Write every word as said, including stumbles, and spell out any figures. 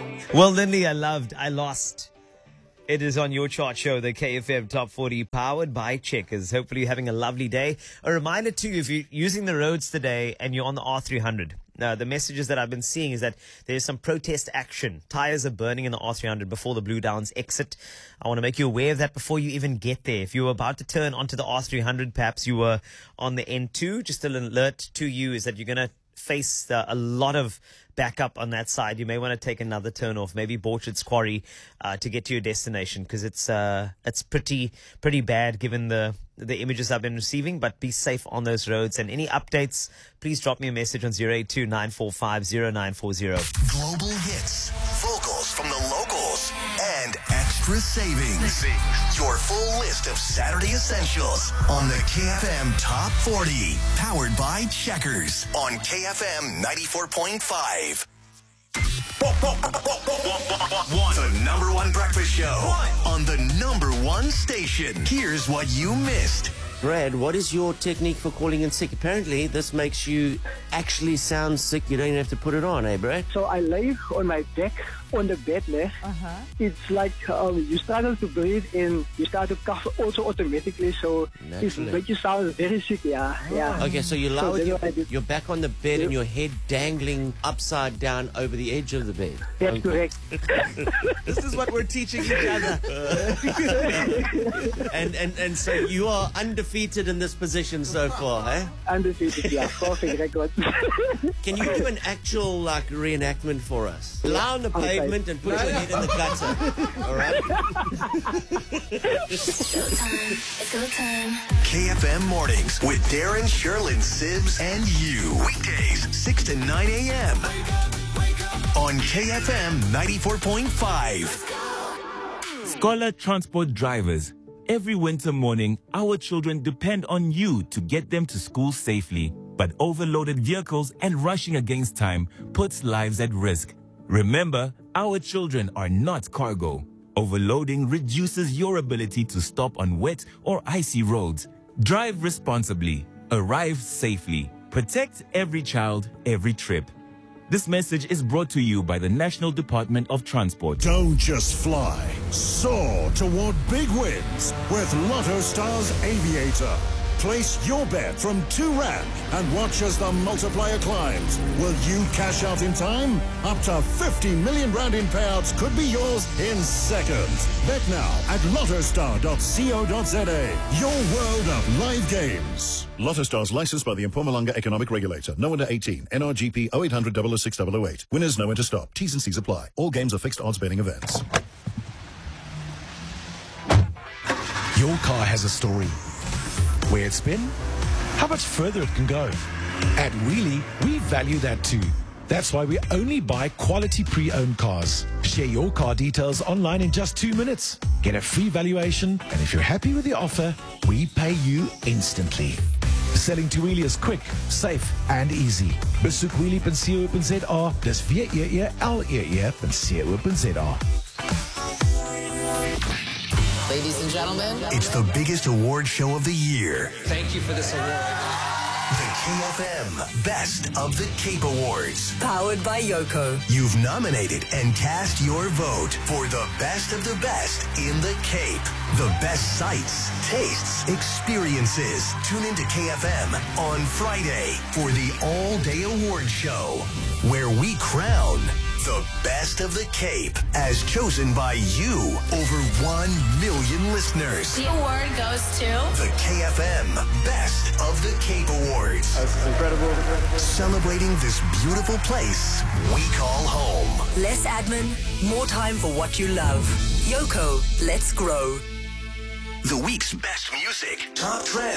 Well, Lindley, I loved, I lost. It is on your chart show, the K F M Top forty, powered by Checkers. Hopefully you're having a lovely day. A reminder to you, if you're using the roads today and you're on the R three hundred, uh, the messages that I've been seeing is that there's some protest action. Tires are burning in the R three hundred before the Blue Downs exit. I want to make you aware of that before you even get there. If you were about to turn onto the R three hundred, perhaps you were on the N two, just an alert to you is that you're going to face uh, a lot of backup on that side. You may want to take another turn off, maybe Borchard's Quarry, uh, to get to your destination, because it's uh, it's pretty pretty bad given the the images I've been receiving. But be safe on those roads. And any updates, please drop me a message on zero eight two nine four five zero nine four zero. Global hits, vocals from the locals, and extra savings. Your full list of Saturday essentials on the K F M Top forty, powered by Checkers on K F M ninety-four point five. The number one breakfast show on the number one station. Here's what you missed. Brad, what is your technique for calling in sick? Apparently, this makes you actually sound sick. You don't even have to put it on, eh, Brad? So I lay on my back on the bed there. Uh-huh. It's like um, you struggle to breathe and you start to cough also automatically. So it makes you sound very sick, yeah. yeah. Okay, so you lie So with that's your, what I did. your back on the bed Yep. and your head dangling upside down over the edge of the bed. That's correct. This is what we're teaching each other. and, and, and so you are undefeated in this position so far, eh? Undefeated, yeah. Perfect record. Can you do an actual like reenactment for us? Lie on the Okay. pavement and put your head in the gutter. All right? Showtime. It's go time. K F M Mornings with Darren, Sherlyn, Sibbs, and you. Weekdays, six to nine a.m. on K F M ninety-four point five. Scholar Transport drivers. Every winter morning, our children depend on you to get them to school safely. But overloaded vehicles and rushing against time puts lives at risk. Remember, our children are not cargo. Overloading reduces your ability to stop on wet or icy roads. Drive responsibly. Arrive safely. Protect every child, every trip. This message is brought to you by the National Department of Transport. Don't just fly. Soar toward big wins with Lotto Stars Aviator. Place your bet from two rand and watch as the multiplier climbs. Will you cash out in time? Up to fifty million rand in payouts could be yours in seconds. Bet now at lottostar dot co dot za. Your world of live games. Lotto Stars licensed by the Mpumalanga Economic Regulator. No under eighteen. N R G P oh eight hundred double oh six double oh eight. Winners no enter stop. T's and C's apply. All games are fixed odds betting events. Your car has a story. Where it's been, how much further it can go. At Wheelie, we value that too. That's why we only buy quality pre-owned cars. Share your car details online in just two minutes. Get a free valuation, and if you're happy with the offer, we pay you instantly. Selling to Wheelie is quick, safe, and easy. Besoek wheelie dot co dot za. Dis W E E L E E dot co dot za. Ladies and gentlemen, It's the biggest award show of the year. thank you for this award. The K F M Best of the Cape Awards. Powered by Yoko. You've nominated and cast your vote for the best of the best in the Cape. The best sights, tastes, experiences. Tune into K F M on Friday for the all-day award show, where we crown the best of the Cape as chosen by you. Over one million listeners. The award goes to The K F M Best of the Cape Awards. That's incredible. Celebrating this beautiful place we call home. Less admin, more time for what you love. Yoko, let's grow. The week's best music. Top trends.